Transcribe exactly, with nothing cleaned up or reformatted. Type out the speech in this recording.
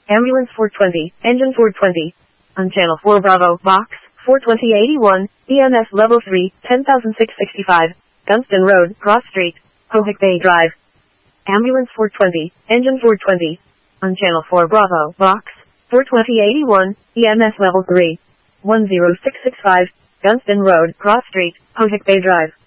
Ambulance four twenty, Engine four twenty. On Channel four Bravo, Box, four twenty eighty-one, E M S Level three, ten thousand six hundred sixty-five, Gunston Road, Cross Street, Hohick Bay Drive. Ambulance four twenty, Engine four twenty. On Channel four Bravo, Box, four twenty eighty-one, E M S Level three, one zero six six five, Gunston Road, Cross Street, Hohick Bay Drive.